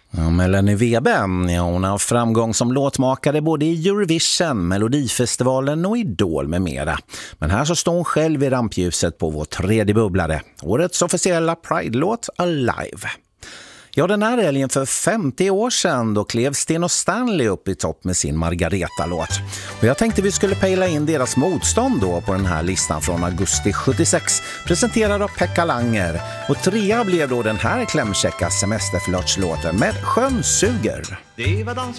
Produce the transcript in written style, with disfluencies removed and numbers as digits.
Ja, Melanie Webe, hon har framgång som låtmakare både i Eurovision, Melodifestivalen och Idol med mera. Men här så står hon själv i rampljuset på vår tredje bubblare, årets officiella Pride-låt Alive. Ja, den här helgen för 50 år sedan då klev Sten och Stanley upp i topp med sin Margareta-låt. Och jag tänkte vi skulle pejla in deras motstånd då på den här listan från augusti 76, presenterad av Pekka Langer. Och trea blev då den här klämkäcka semesterflörtslåten med Sjön suger. Det var dans